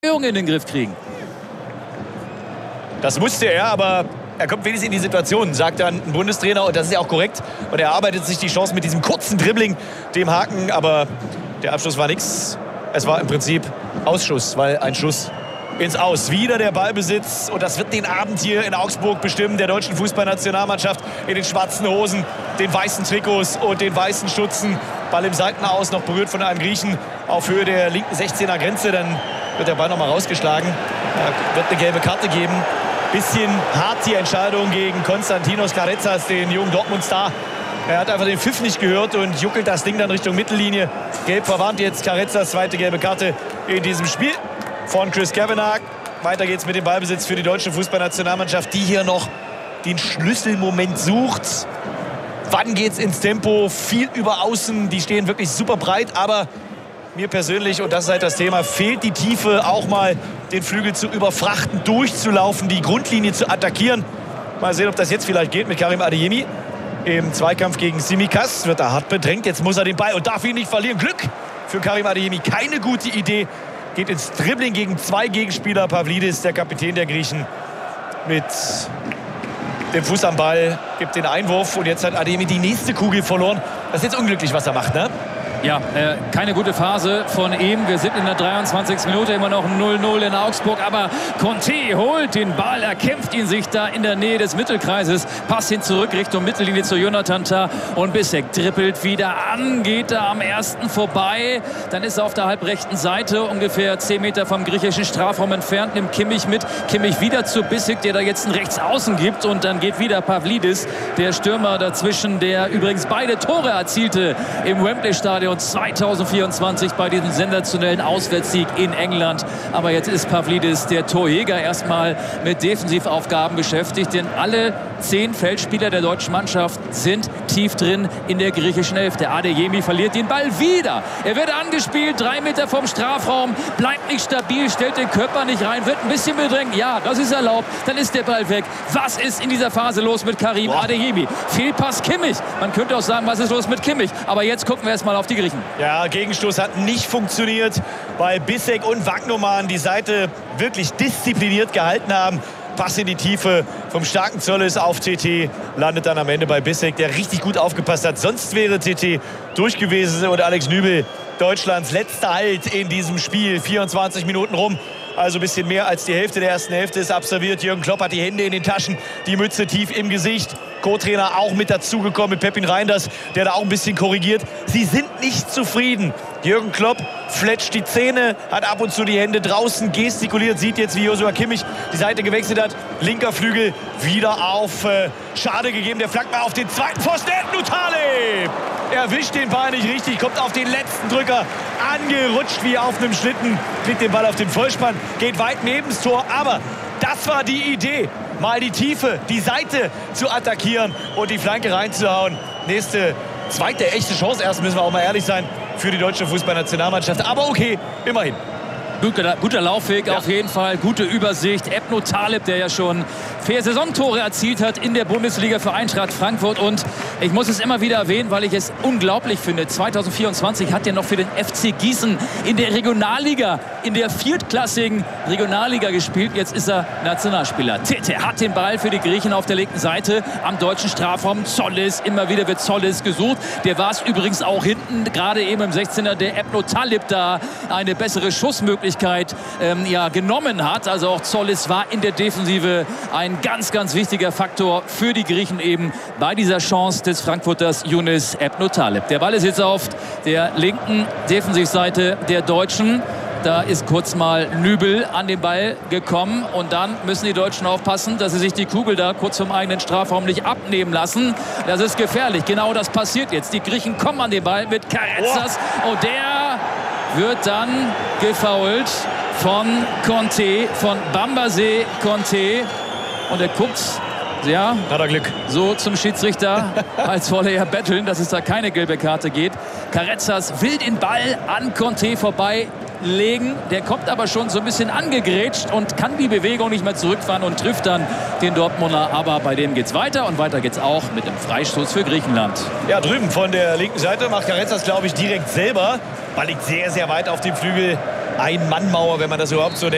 in den Griff kriegen. Das musste er, aber er kommt wenigstens in die Situation, sagt dann ein Bundestrainer, und das ist ja auch korrekt. Und er arbeitet sich die Chance mit diesem kurzen Dribbling, dem Haken, aber der Abschluss war nichts. Es war im Prinzip Ausschuss, weil ein Schuss ins Aus. Wieder der Ballbesitz, und das wird den Abend hier in Augsburg bestimmen, der deutschen Fußballnationalmannschaft in den schwarzen Hosen, den weißen Trikots und den weißen Stutzen. Ball im Seitenaus, noch berührt von einem Griechen auf Höhe der linken 16er Grenze. Dann wird der Ball noch mal rausgeschlagen. Da wird eine gelbe Karte geben. Bisschen hart die Entscheidung gegen Konstantinos Carezas, den jungen Dortmund-Star. Er hat einfach den Pfiff nicht gehört und juckelt das Ding dann Richtung Mittellinie. Gelb verwarnt jetzt Carezas, zweite gelbe Karte in diesem Spiel von Chris Kavanagh. Weiter geht's mit dem Ballbesitz für die deutsche Fußballnationalmannschaft, die hier noch den Schlüsselmoment sucht. Wann geht's ins Tempo? Viel über außen, die stehen wirklich super breit, aber mir persönlich, und das ist halt das Thema, fehlt die Tiefe, auch mal den Flügel zu überfrachten, durchzulaufen, die Grundlinie zu attackieren. Mal sehen, ob das jetzt vielleicht geht mit Karim Adeyemi. Im Zweikampf gegen Tsimikas wird er hart bedrängt. Jetzt muss er den Ball und darf ihn nicht verlieren. Glück für Karim Adeyemi. Keine gute Idee. Geht ins Dribbling gegen zwei Gegenspieler. Pavlidis, der Kapitän der Griechen, mit dem Fuß am Ball, gibt den Einwurf. Und jetzt hat Adeyemi die nächste Kugel verloren. Das ist jetzt unglücklich, was er macht, ne? Ja, keine gute Phase von ihm. Wir sind in der 23. Minute, immer noch 0-0 in Augsburg. Aber Conte holt den Ball, er kämpft ihn sich da in der Nähe des Mittelkreises. Passt hin zurück Richtung Mittellinie zu Jonathan Tah. Und Bissek trippelt wieder an, geht da am ersten vorbei. Dann ist er auf der halbrechten Seite, ungefähr 10 Meter vom griechischen Strafraum entfernt. Nimmt Kimmich mit. Kimmich wieder zu Bissek, der da jetzt einen Rechtsaußen gibt. Und dann geht wieder Pavlidis, der Stürmer dazwischen, der übrigens beide Tore erzielte im Wembley-Stadion 2024 bei diesem sensationellen Auswärtssieg in England. Aber jetzt ist Pavlidis, der Torjäger, erstmal mit Defensivaufgaben beschäftigt, denn alle 10 Feldspieler der deutschen Mannschaft sind tief drin in der griechischen Hälfte. Adeyemi verliert den Ball wieder. Er wird angespielt, 3 Meter vom Strafraum, bleibt nicht stabil, stellt den Körper nicht rein, wird ein bisschen bedrängt. Ja, das ist erlaubt. Dann ist der Ball weg. Was ist in dieser Phase los mit Karim Adeyemi? Fehlpass Kimmich. Man könnte auch sagen, was ist los mit Kimmich? Aber jetzt gucken wir erstmal auf die Griechen. Ja, Gegenstoß hat nicht funktioniert, weil Bissek und Wagnoman die Seite wirklich diszipliniert gehalten haben. Pass in die Tiefe vom starken Zolles auf TT, landet dann am Ende bei Bissek, der richtig gut aufgepasst hat. Sonst wäre TT durch gewesen und Alex Nübel, Deutschlands letzter Halt in diesem Spiel. 24 Minuten rum, also ein bisschen mehr als die Hälfte der ersten Hälfte ist absolviert. Jürgen Klopp hat die Hände in den Taschen, die Mütze tief im Gesicht. Co-Trainer auch mit dazugekommen, mit Pepin Reinders, der da auch ein bisschen korrigiert. Sie sind nicht zufrieden. Jürgen Klopp fletscht die Zähne, hat ab und zu die Hände draußen, gestikuliert, sieht jetzt, wie Joshua Kimmich die Seite gewechselt hat. Linker Flügel wieder auf Schade gegeben. Der flankt mal auf den zweiten Pfosten. Nutale erwischt den Ball nicht richtig, kommt auf den letzten Drücker, angerutscht wie auf einem Schlitten, kriegt den Ball auf den Vollspann, geht weit neben das Tor, aber das war die Idee, mal die Tiefe, die Seite zu attackieren und die Flanke reinzuhauen. Zweite echte Chance erst, müssen wir auch mal ehrlich sein, für die deutsche Fußballnationalmannschaft. Aber okay, immerhin. Guter Laufweg, ja. Auf jeden Fall, gute Übersicht. Ebno Taleb, der ja schon 4 Saisontore erzielt hat in der Bundesliga für Eintracht Frankfurt. Und ich muss es immer wieder erwähnen, weil ich es unglaublich finde. 2024 hat er noch für den FC Gießen in der Regionalliga, in der viertklassigen Regionalliga gespielt. Jetzt ist er Nationalspieler. Tete hat den Ball für die Griechen auf der linken Seite am deutschen Strafraum. Zollis, immer wieder wird Zollis gesucht. Der war es übrigens auch hinten, gerade eben im 16er, der Ebno Taleb da eine bessere Schussmöglichkeit genommen hat. Also auch Zollis war in der Defensive ein ganz, ganz wichtiger Faktor für die Griechen eben bei dieser Chance des Frankfurters Younes Ebno Taleb. Der Ball ist jetzt auf der linken Defensivseite der Deutschen. Da ist kurz mal Nübel an den Ball gekommen und dann müssen die Deutschen aufpassen, dass sie sich die Kugel da kurz vom eigenen Strafraum nicht abnehmen lassen. Das ist gefährlich. Genau das passiert jetzt. Die Griechen kommen an den Ball mit Carezas und der wird dann gefoult von Conte, von Bambaze Conte. Und er guckt, ja, hat er Glück, so zum Schiedsrichter, als wolle er betteln, dass es da keine gelbe Karte geht. Carezas will den Ball an Conte vorbeilegen. Der kommt aber schon so ein bisschen angegrätscht und kann die Bewegung nicht mehr zurückfahren und trifft dann den Dortmunder. Aber bei dem geht's weiter und weiter geht's auch mit dem Freistoß für Griechenland. Ja, drüben von der linken Seite macht Carezas, glaube ich, direkt selber. Ball liegt sehr, sehr weit auf dem Flügel. Ein-Mann-Mauer, wenn man das überhaupt so nennt.